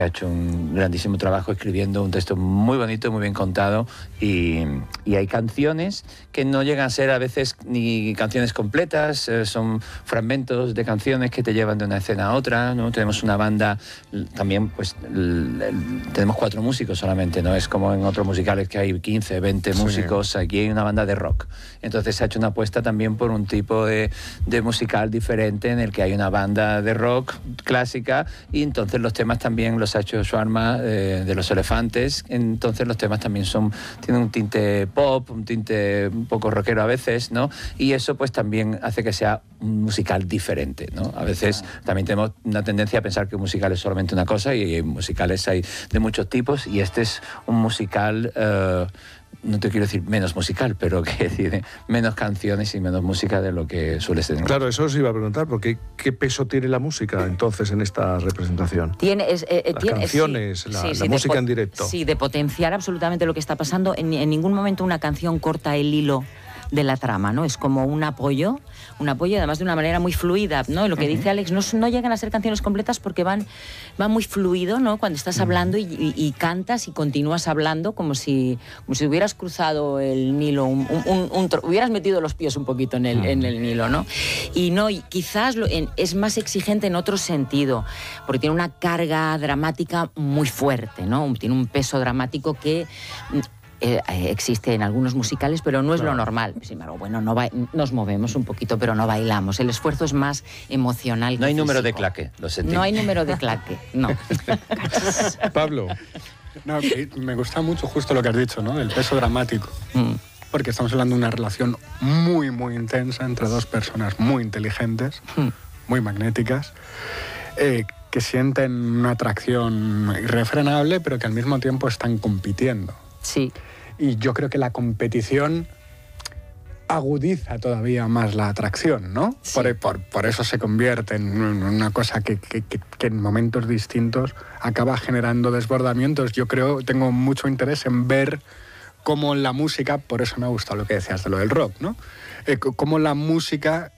ha hecho un grandísimo trabajo escribiendo un texto muy bonito, muy bien contado, y hay canciones que no llegan a ser a veces ni canciones completas, son fragmentos de canciones que te llevan de una escena a otra, ¿no? Tenemos una banda, también pues tenemos 4 músicos solamente, no es como en otros musicales que hay 15, 20 músicos, aquí hay una banda de rock. Entonces se ha hecho una apuesta también por un tipo de musical diferente en el que hay una banda de rock clásica, y entonces los temas también los ha hecho Schwarma de Los Elefantes, entonces los temas también tienen un tinte pop, un tinte un poco rockero a veces, ¿no? Y eso pues también hace que sea un musical diferente, ¿no? A veces también tenemos una tendencia a pensar que un musical es solamente una cosa, y musicales hay de muchos tipos, y este es un musical... no te quiero decir menos musical, pero que tiene menos canciones y menos música de lo que suele ser. Claro, eso os iba a preguntar, porque ¿qué peso tiene la música entonces en esta representación? Las canciones, la música en directo. Sí, de potenciar absolutamente lo que está pasando. En ningún momento una canción corta el hilo de la trama, ¿no? Es como un apoyo además de una manera muy fluida, ¿no? Lo que dice Alex, no llegan a ser canciones completas porque van muy fluido, ¿no? Cuando estás hablando y cantas y continúas hablando como si hubieras cruzado el Nilo, hubieras metido los pies un poquito en el Nilo, ¿no? Y quizás es más exigente en otro sentido, porque tiene una carga dramática muy fuerte, ¿no? Tiene un peso dramático que... existe en algunos musicales, pero no es lo normal. Sin embargo, bueno, nos movemos un poquito, pero no bailamos. El esfuerzo es más emocional. No hay número de claque, lo sentimos. No hay número de claque, no. Pablo. No, me gusta mucho justo lo que has dicho, ¿no? El peso dramático. Porque estamos hablando de una relación muy, muy intensa entre 2 personas muy inteligentes, muy magnéticas, que sienten una atracción irrefrenable, pero que al mismo tiempo están compitiendo. Sí. Y yo creo que la competición agudiza todavía más la atracción, ¿no? Sí. Por eso se convierte en una cosa que en momentos distintos acaba generando desbordamientos. Yo tengo mucho interés en ver cómo la música, por eso me ha gustado lo que decías de lo del rock, ¿no? Cómo la música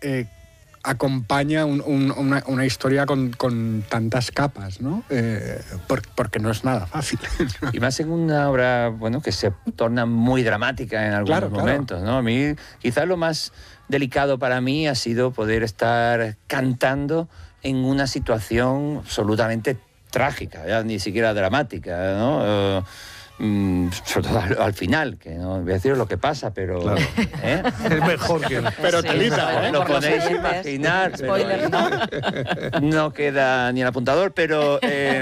acompaña una historia con tantas capas, ¿no? Porque no es nada fácil. Y más en una obra, bueno, que se torna muy dramática en algunos momentos, ¿no? A mí, quizás lo más delicado para mí ha sido poder estar cantando en una situación absolutamente trágica, ya ni siquiera dramática, ¿no? Sobre todo al final, que no voy a decir lo que pasa, pero... Claro. Es mejor que... Pero telita, lo podéis imaginar, pero no queda ni el apuntador, pero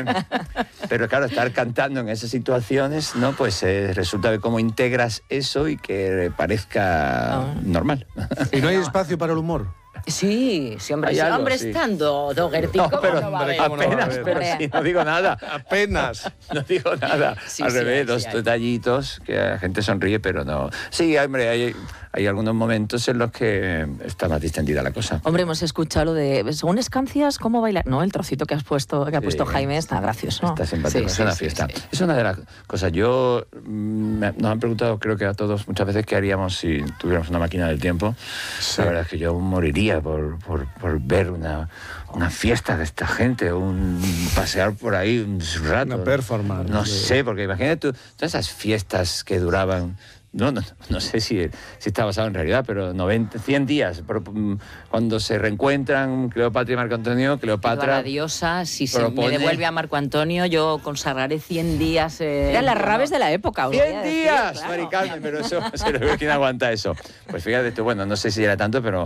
claro, estar cantando en esas situaciones, ¿no? Pues resulta de cómo integras eso y que parezca normal. ¿Y no hay espacio para el humor? Sí, hombre, estando Dougherty, no, pero, no va a haber? apenas, pero sí, no digo nada. Apenas. No digo nada. Al revés, 2 detallitos que la gente sonríe, pero no. Sí, hombre, hay algunos momentos en los que está más distendida la cosa. Hombre, hemos escuchado lo de, según Escancias, ¿cómo bailar? No, el trocito que ha puesto Jaime está gracioso. Está simpático, es una fiesta. Es una de las cosas. Nos han preguntado, creo que a todos, muchas veces, qué haríamos si tuviéramos una máquina del tiempo. Sí. La verdad es que yo moriría por ver una fiesta de esta gente, pasear por ahí un rato. Una performance. No sé, porque imagínate tú, todas esas fiestas que duraban... No sé si está basado en realidad, pero 100 días. Cuando se reencuentran Cleopatra y Marco Antonio, Cleopatra... La diosa, si se me devuelve a Marco Antonio, yo consagraré 100 días... Eran las rabes de la época. 100 días, claro. Mari Carmen, pero eso, ¿quién aguanta eso? Pues fíjate tú, bueno, no sé si era tanto, pero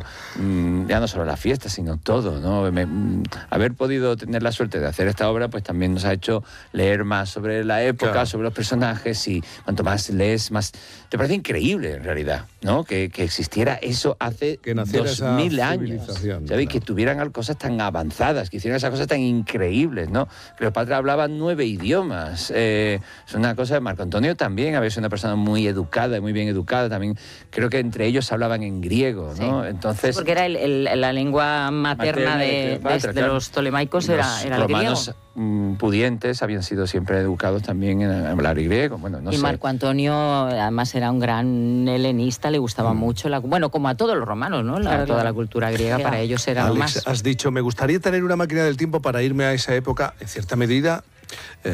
ya no solo la fiesta, sino todo, ¿no? Haber podido tener la suerte de hacer esta obra, pues también nos ha hecho leer más sobre la época, claro, sobre los personajes, y cuanto más lees, más... Te parece increíble, en realidad, ¿no? Que existiera eso hace 2000 años. ¿Sabes? Que tuvieran cosas tan avanzadas, que hicieran esas cosas tan increíbles, ¿no? Cleopatra hablaba 9 idiomas. Es una cosa... Marco Antonio también había sido una persona muy educada, muy bien educada. También creo que entre ellos hablaban en griego, ¿no? Sí. Entonces... Sí, porque era la lengua materna de los tolemaicos, era el griego. Pudientes habían sido siempre educados también en hablar griego. Bueno, no sé. Y Marco Antonio, además, era un gran helenista, le gustaba mucho, bueno, como a todos los romanos, ¿no? Toda la cultura griega para ellos era Alex, lo más. Has dicho, me gustaría tener una máquina del tiempo para irme a esa época, en cierta medida.